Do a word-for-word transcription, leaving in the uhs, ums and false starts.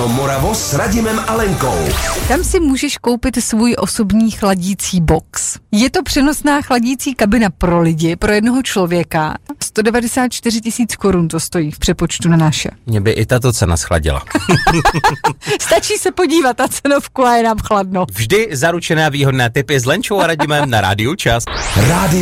Moravo s Radimem a Lenkou. Tam si můžeš koupit svůj osobní chladící box. Je to přenosná chladící kabina pro lidi, pro jednoho člověka. sto devadesát čtyři tisíc korun to stojí v přepočtu na naše. Mě by i tato cena schladila. Stačí se podívat na cenovku a je nám chladno. Vždy zaručené a výhodné tipy s Lenčou a Radimem na Rádiu Čas. Rádio